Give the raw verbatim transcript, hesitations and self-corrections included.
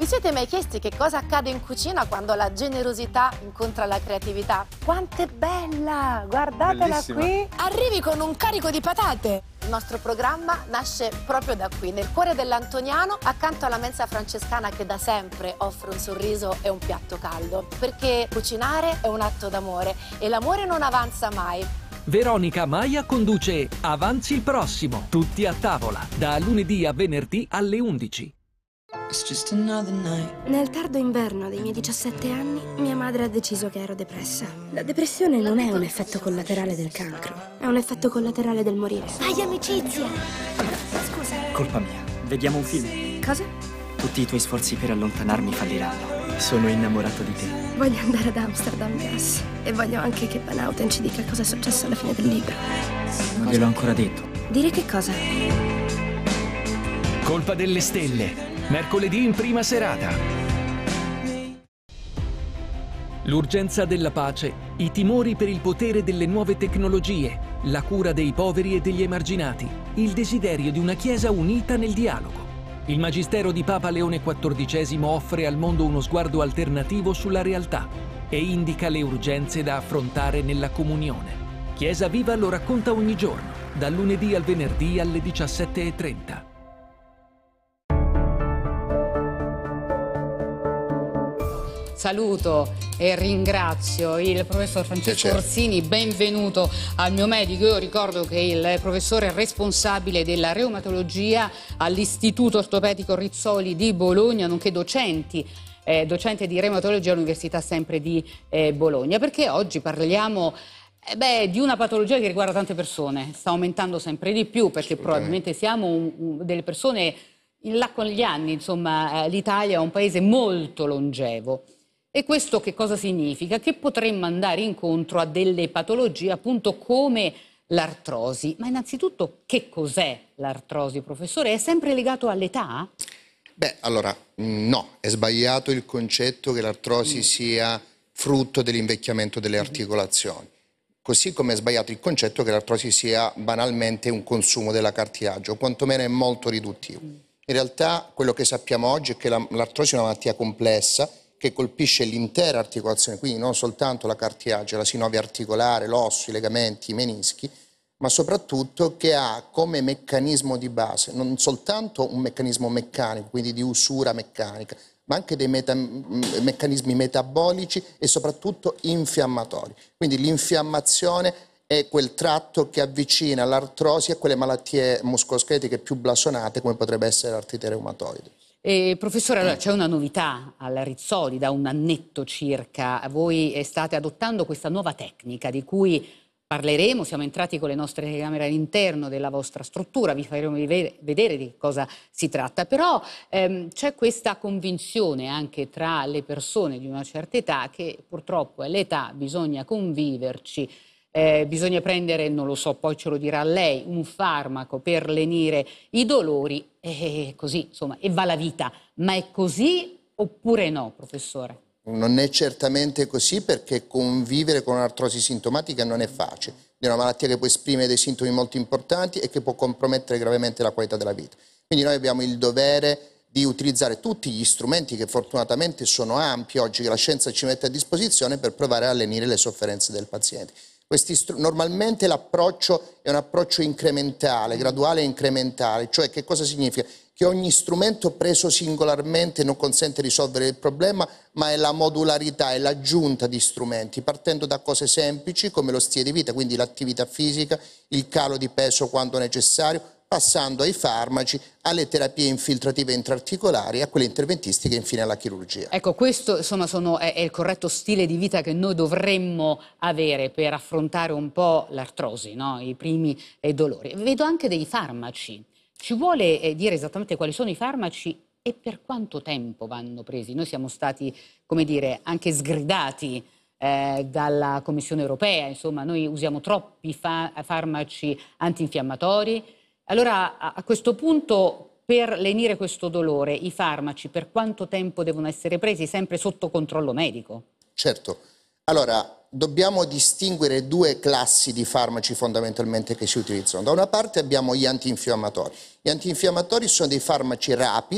Vi siete mai chiesti che cosa accade in cucina quando la generosità incontra la creatività? Quanto è bella! Guardatela Bellissima. qui! Arrivi con un carico di patate! Il nostro programma nasce proprio da qui, nel cuore dell'Antoniano, accanto alla mensa francescana che da sempre offre un sorriso e un piatto caldo. Perché cucinare è un atto d'amore e l'amore non avanza mai. Veronica Maia conduce Avanzi il prossimo, tutti a tavola, da lunedì a venerdì alle undici. Nel tardo inverno dei miei diciassette anni, mia madre ha deciso che ero depressa. La depressione non è un effetto collaterale del cancro, è un effetto collaterale del morire. Fai amicizia! Scusa. Colpa mia. Vediamo un film. Cosa? Tutti i tuoi sforzi per allontanarmi falliranno. Sono innamorato di te. Voglio andare ad Amsterdam Gas e voglio anche che Van Houten ci dica cosa è successo alla fine del libro. Non gliel'ho ancora detto. Dire che cosa? Colpa delle stelle, mercoledì in prima serata. L'urgenza della pace, i timori per il potere delle nuove tecnologie, la cura dei poveri e degli emarginati, il desiderio di una Chiesa unita nel dialogo. Il Magistero di Papa Leone quattordicesimo offre al mondo uno sguardo alternativo sulla realtà e indica le urgenze da affrontare nella comunione. Chiesa Viva lo racconta ogni giorno, dal lunedì al venerdì alle diciassette e trenta. Saluto e ringrazio il professor Francesco Orsini, benvenuto al mio medico. Io ricordo che il professore è responsabile della reumatologia all'Istituto Ortopedico Rizzoli di Bologna, nonché docenti, eh, docente di reumatologia all'Università sempre di eh, Bologna, perché oggi parliamo eh beh, di una patologia che riguarda tante persone, sta aumentando sempre di più perché probabilmente siamo un, un, delle persone in là con gli anni, insomma eh, l'Italia è un paese molto longevo. E questo che cosa significa? Che potremmo andare incontro a delle patologie appunto come l'artrosi. Ma innanzitutto che cos'è l'artrosi, professore? È sempre legato all'età? Beh, allora, no, è sbagliato il concetto che l'artrosi mm. sia frutto dell'invecchiamento delle articolazioni. Così come è sbagliato il concetto che l'artrosi sia banalmente un consumo della cartilagine, o quantomeno è molto riduttivo. Mm. In realtà quello che sappiamo oggi è che l'artrosi è una malattia complessa che colpisce l'intera articolazione, quindi non soltanto la cartilagine, la sinovia articolare, l'osso, i legamenti, i menischi, ma soprattutto che ha come meccanismo di base non soltanto un meccanismo meccanico, quindi di usura meccanica, ma anche dei meta meccanismi metabolici e soprattutto infiammatori. Quindi l'infiammazione è quel tratto che avvicina l'artrosi a quelle malattie muscoloscheletiche più blasonate come potrebbe essere l'artrite reumatoide. Eh, professore, allora, c'è una novità alla Rizzoli da un annetto circa. Voi state adottando questa nuova tecnica di cui parleremo, siamo entrati con le nostre telecamere all'interno della vostra struttura, vi faremo vedere di che cosa si tratta, però ehm, c'è questa convinzione anche tra le persone di una certa età che purtroppo è l'età, bisogna conviverci. Eh, bisogna prendere, non lo so, poi ce lo dirà lei, un farmaco per lenire i dolori e così, insomma, e va la vita. Ma è così oppure no, professore? Non è certamente così perché convivere con un'artrosi sintomatica non è facile. È una malattia che può esprimere dei sintomi molto importanti e che può compromettere gravemente la qualità della vita. Quindi noi abbiamo il dovere di utilizzare tutti gli strumenti che fortunatamente sono ampi oggi, che la scienza ci mette a disposizione per provare a lenire le sofferenze del paziente. Questi normalmente l'approccio è un approccio incrementale, graduale e incrementale, cioè che cosa significa? Che ogni strumento preso singolarmente non consente di risolvere il problema, ma è la modularità, è l'aggiunta di strumenti, partendo da cose semplici come lo stile di vita, quindi l'attività fisica, il calo di peso quando necessario, passando ai farmaci, alle terapie infiltrative intraarticolari e a quelle interventistiche e infine alla chirurgia. Ecco, questo insomma sono, è, è il corretto stile di vita che noi dovremmo avere per affrontare un po' l'artrosi, no? I primi eh, dolori. Vedo anche dei farmaci. Ci vuole eh, dire esattamente quali sono i farmaci e per quanto tempo vanno presi? Noi siamo stati, come dire, anche sgridati eh, dalla Commissione Europea, insomma noi usiamo troppi fa farmaci antinfiammatori. Allora a questo punto per lenire questo dolore i farmaci per quanto tempo devono essere presi sempre sotto controllo medico? Certo, allora dobbiamo distinguere due classi di farmaci fondamentalmente che si utilizzano. Da una parte abbiamo gli antinfiammatori. Gli antinfiammatori sono dei farmaci rapidi